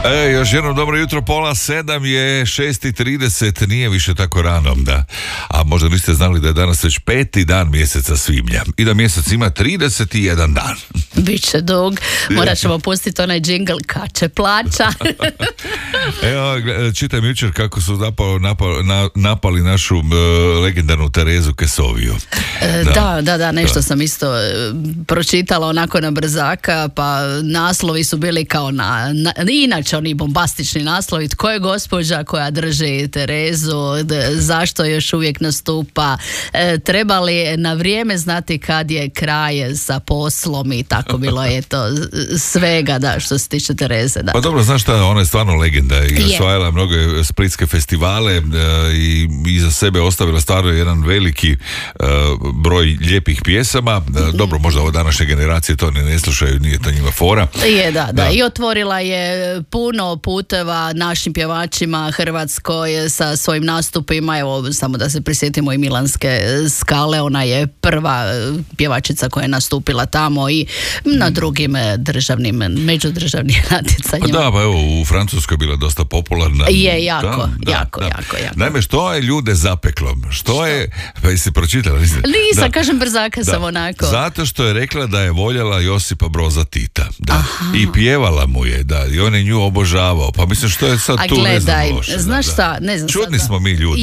Još jednom dobro jutro, 6:30 je, 6:30, nije više tako rano, da. A možda niste znali da je danas već 5. dan mjeseca svibnja i da mjesec ima 31 dan. Biće dug, morat ćemo pustiti onaj džingl kače plaća. Evo, čitam jučer kako su napali našu legendarnu Terezu Kesoviju. Da, nešto sam isto pročitala onako na brzaka, pa naslovi su bili kao inače oni bombastični naslovi, tko je gospođa koja drži Terezu, zašto još uvijek nastupa, treba li na vrijeme znati kad je kraj sa poslom i tako bilo je to svega, da, što se tiče Tereze, da. Pa dobro, znaš šta, ona je stvarno legenda i osvajala mnoge splitske festivale i iza sebe ostavila stvarno jedan veliki broj lijepih pjesama. Dobro, možda ove današnje generacije to ne slušaju, nije to njima fora. Da. I otvorila je puno puteva našim pjevačima Hrvatskoj sa svojim nastupima. Evo, samo da se prisjetimo i Milanske skale, ona je prva pjevačica koja je nastupila tamo i na drugim državnim, međudržavnim natjecanjima. Da, pa evo, u Francuskoj je bila dosta popularna. Je, jako. Naime, što je ljude zapeklo? Što je, pa jesi pročitala? Nisam, kažem brzaka sam onako. Zato što je rekla da je voljela Josipa Broza Tita. Da. I pjevala mu je, da, i on je nju obožavao. Pa mislim, što je sad tu, gledaj, ne znam loše. Znaš šta, ne znam. Čudni smo mi ljudi.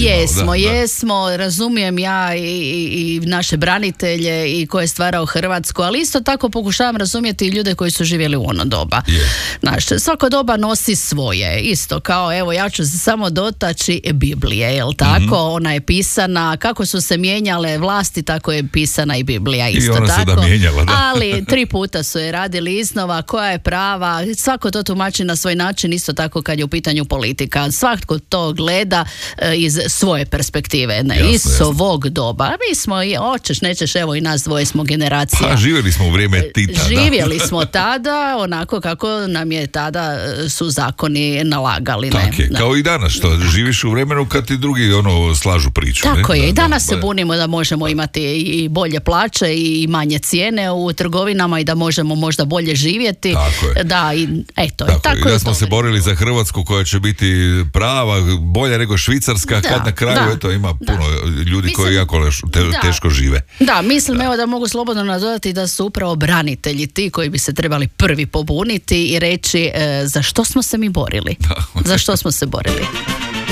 Jesmo, razumijem ja i naše branitelje i ko je stvarao Hrvatsku, ali isto tako pokušavam razumjeti i ljude koji su živjeli u ono doba. Znaš, svako doba nosi svoje. Isto kao, evo, ja ću se samo dotaći Biblije, jel tako? Ona je pisana, kako su se mijenjale vlasti, tako je pisana i Biblija, isto i ona tako. Se da mijenjala, da. Ali 3 puta su je radili iznova, koja je prava, svako to tumači na svoj način, isto tako kad je u pitanju politika. Svako to gleda iz svoje perspektive, iz svog doba. Mi smo, hoćeš, nećeš, evo i nas dvoje smo generacija. Pa živjeli smo u vrijeme Tita. Živjeli smo tada onako kako nam je tada su zakoni nalagali. Tako je, kao i danas, što živiš u vremenu kad ti drugi slažu priču. Tako je, i danas se bunimo da možemo imati i bolje plaće i manje cijene u trgovinama i da možemo možda bolje živjeti. Tako je. Da, i eto. Tako je. Da smo se borili za Hrvatsku koja će biti prava, bolja nego Švicarska, kad na kraju ima puno ljudi koji jako teško žive. Da, mislim evo da mogu slobodno nadodati da su upravo branitelji ti koji bi se trebali prvi pobuniti i reći za što smo se mi borili. Za što smo se borili.